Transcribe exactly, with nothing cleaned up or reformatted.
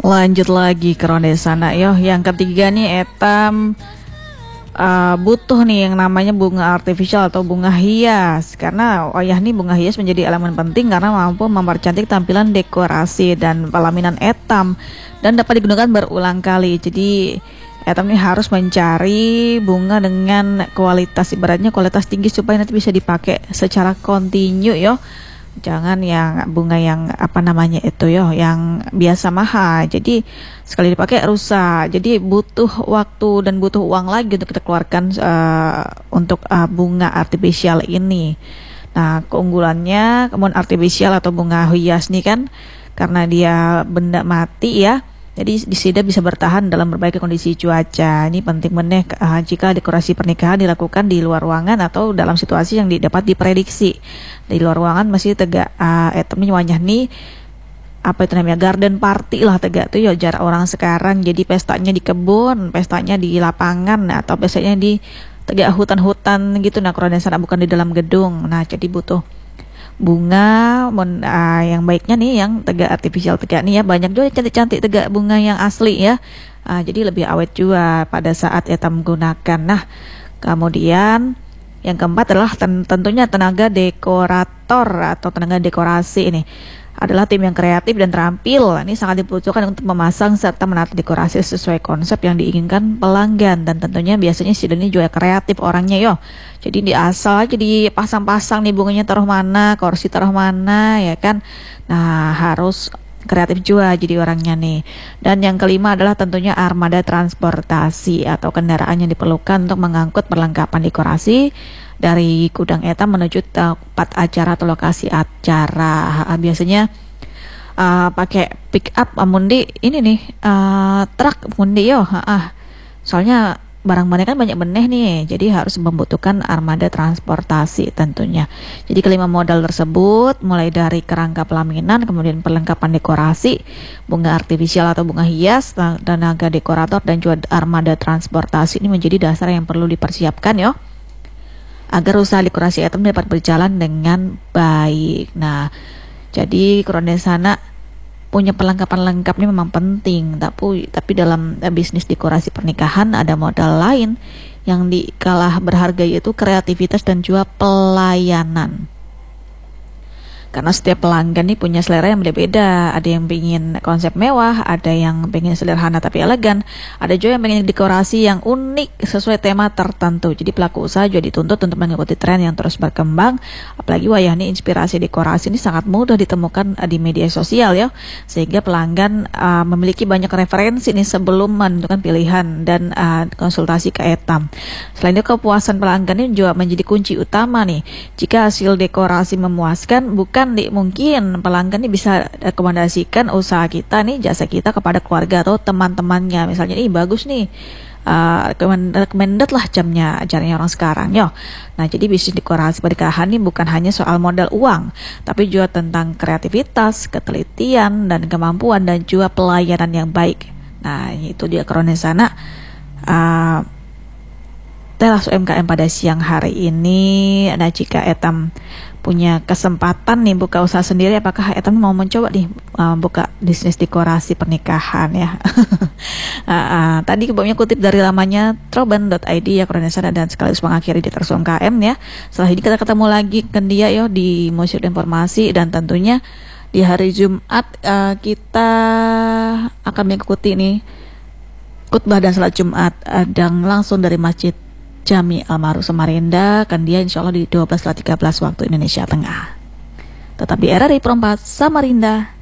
Lanjut lagi ke ronde sana yo. Yang ketiga nih etam uh, butuh nih yang namanya bunga artifisial atau bunga hias. Karena wayah nih bunga hias menjadi elemen penting karena mampu mempercantik tampilan dekorasi dan pelaminan etam dan dapat digunakan berulang kali. Jadi etam ini harus mencari bunga dengan kualitas, ibaratnya kualitas tinggi supaya nanti bisa dipakai secara kontinu yo. Jangan yang bunga yang apa namanya itu yo, yang biasa mahal. Jadi sekali dipakai rusak. Jadi butuh waktu dan butuh uang lagi untuk kita keluarkan uh, untuk uh, bunga artifisial ini. Nah, keunggulannya kemudian artifisial atau bunga hias nih kan, karena dia benda mati ya. Jadi tidak bisa bertahan dalam berbagai kondisi cuaca. Ini penting benih uh, jika dekorasi pernikahan dilakukan di luar ruangan atau dalam situasi yang dapat diprediksi. Di luar ruangan masih tegak uh, etamnya wanyah nih apa itu namanya garden party lah tegak tuh ya jarak orang sekarang. Jadi pestanya di kebun, pestanya di lapangan atau pestanya di tegak hutan-hutan gitu. Nah, kalau sana bukan di dalam gedung. Nah, jadi butuh bunga mon, uh, yang baiknya nih yang tegak artifisial tegak nih ya, banyak juga cantik-cantik tegak bunga yang asli ya, uh, jadi lebih awet juga pada saat etam menggunakan. Nah, kemudian yang keempat adalah ten tentunya tenaga dekorator atau tenaga dekorasi. Ini adalah tim yang kreatif dan terampil. Ini sangat dibutuhkan untuk memasang serta menata dekorasi sesuai konsep yang diinginkan pelanggan, dan tentunya biasanya si ini juga kreatif orangnya yo. Jadi di asal aja dipasang-pasang nih bunganya taruh mana, kursi taruh mana ya kan. Nah, harus kreatif juga jadi orangnya nih. Dan yang kelima adalah tentunya armada transportasi atau kendaraan yang diperlukan untuk mengangkut perlengkapan dekorasi dari gudang etam menuju tempat acara atau lokasi acara. Biasanya uh, pakai pick up mundi ini nih uh, truk mundi yo. Uh, soalnya barang-barang kan banyak beneh nih, jadi harus membutuhkan armada transportasi tentunya. Jadi kelima modal tersebut mulai dari kerangka pelaminan, kemudian perlengkapan dekorasi, bunga artifisial atau bunga hias, tenaga dekorator dan juga armada transportasi ini menjadi dasar yang perlu dipersiapkan yo, agar usaha dekorasi etam dapat berjalan dengan baik. Nah, jadi ronde sana punya perlengkapan lengkapnya memang penting, tapi tapi dalam uh, bisnis dekorasi pernikahan ada modal lain yang dikalah berharga, yaitu kreativitas dan juga pelayanan. Karena setiap pelanggan nih punya selera yang berbeda. Ada yang pengen konsep mewah, ada yang pengen sederhana tapi elegan, ada juga yang pengen dekorasi yang unik sesuai tema tertentu. Jadi pelaku usaha juga dituntut untuk mengikuti tren yang terus berkembang. Apalagi wayah nih inspirasi dekorasi ini sangat mudah ditemukan di media sosial ya, sehingga pelanggan uh, memiliki banyak referensi nih sebelum menentukan pilihan dan uh, konsultasi ke etam. Selain itu, kepuasan pelanggan ini juga menjadi kunci utama nih. Jika hasil dekorasi memuaskan, bukan Kan di, mungkin pelanggan ini bisa rekomendasikan usaha kita nih, jasa kita kepada keluarga atau teman-temannya. Misalnya, ih bagus nih, uh, recommended lah jamnya, acaranya orang sekarang yo. Nah, jadi bisnis dekorasi pernikahan ini bukan hanya soal modal uang, tapi juga tentang kreativitas, ketelitian, dan kemampuan, dan juga pelayanan yang baik. Nah, itu dia ronde sana uh, teras U M K M pada siang hari ini. Nah, jika etam punya kesempatan nih buka usaha sendiri, apakah etam mau mencoba nih uh, buka bisnis dekorasi pernikahan ya? uh, uh, tadi kebabnya kutip dari lamanya troban dot i d ya, ronde sana, dan sekaligus mengakhiri di teras U M K M ya. Setelah ini kita ketemu lagi kan dia yo di Museum Informasi, dan tentunya di hari Jumat uh, kita akan mengikuti nih khutbah dan salat Jumat uh, dan langsung dari Masjid Jami Al-Ma'ruf Samarinda kan dia insya Allah di dua belas tiga belas waktu Indonesia Tengah. Tetap di R R I Perempat Samarinda.